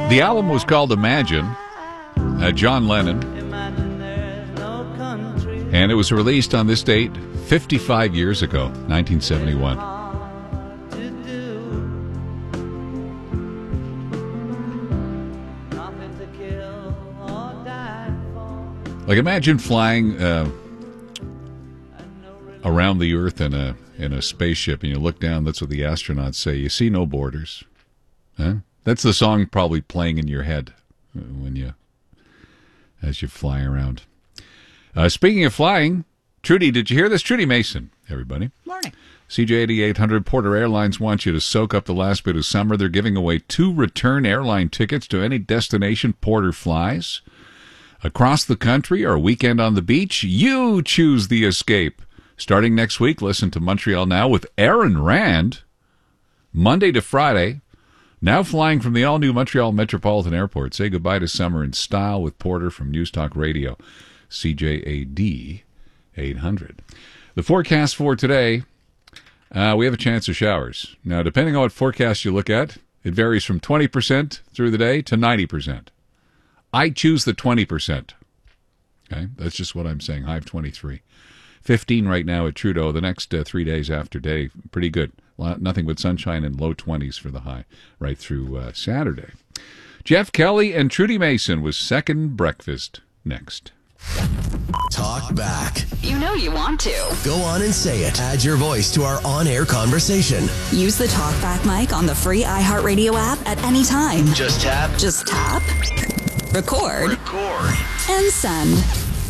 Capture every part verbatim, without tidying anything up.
The album was called Imagine, uh, John Lennon, and it was released on this date fifty-five years ago, nineteen seventy-one. Like, imagine flying uh, around the Earth in a in a spaceship, and you look down. That's what the astronauts say. You see no borders. Huh? That's the song probably playing in your head when you as you fly around. Uh, speaking of flying, Trudy, did you hear this? Trudy Mason, everybody. Morning. C J eighty-eight hundred Porter Airlines wants you to soak up the last bit of summer. They're giving away two return airline tickets to any destination Porter flies. Across the country or a weekend on the beach, you choose the escape. Starting next week, listen to Montreal Now with Aaron Rand, Monday to Friday. Now flying from the all-new Montreal Metropolitan Airport. Say goodbye to summer in style with Porter from News Talk Radio, C J A D eight hundred. The forecast for today, uh, we have a chance of showers. Now, depending on what forecast you look at, it varies from twenty percent through the day to ninety percent. I choose the twenty percent. Okay, that's just what I'm saying. High of twenty-three. fifteen right now at Trudeau. The next uh, three days after day, pretty good. Nothing but sunshine and low twenties for the high right through uh, Saturday. Jeff Kelly and Trudy Mason with Second Breakfast next. Talk back. You know you want to. Go on and say it. Add your voice to our on-air conversation. Use the Talkback mic on the free iHeartRadio app at any time. Just tap. Just tap. Record. Record. And send.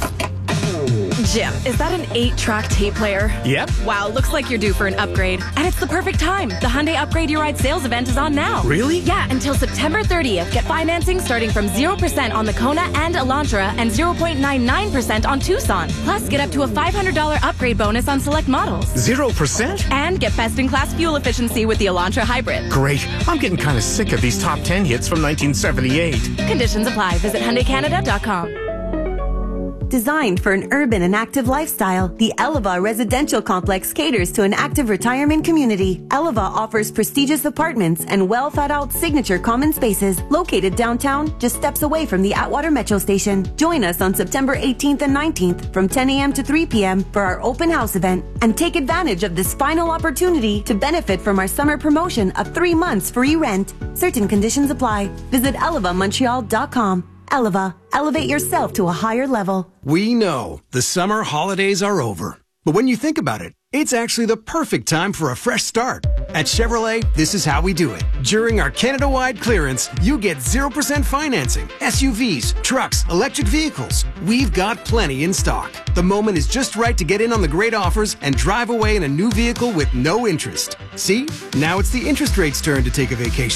Jim, is that an eight-track tape player? Yep. Wow, looks like you're due for an upgrade. And it's the perfect time. The Hyundai Upgrade Your Ride sales event is on now. Really? Yeah, until September thirtieth. Get financing starting from zero percent on the Kona and Elantra and zero point nine nine percent on Tucson. Plus, get up to a five hundred dollars upgrade bonus on select models. Zero percent? And get best-in-class fuel efficiency with the Elantra Hybrid. Great. I'm getting kind of sick of these top ten hits from nineteen seventy-eight. Conditions apply. Visit Hyundai Canada dot com. Designed for an urban and active lifestyle, the Eleva Residential Complex caters to an active retirement community. Eleva offers prestigious apartments and well-thought-out signature common spaces located downtown, just steps away from the Atwater Metro Station. Join us on September eighteenth and nineteenth from ten a.m. to three p.m. for our open house event, and take advantage of this final opportunity to benefit from our summer promotion of three months free rent. Certain conditions apply. Visit eleva montreal dot com. Eleva, elevate yourself to a higher level. We know the summer holidays are over. But when you think about it, it's actually the perfect time for a fresh start. At Chevrolet, this is how we do it. During our Canada-wide clearance, you get zero percent financing, S U Vs, trucks, electric vehicles. We've got plenty in stock. The moment is just right to get in on the great offers and drive away in a new vehicle with no interest. See? Now it's the interest rate's turn to take a vacation.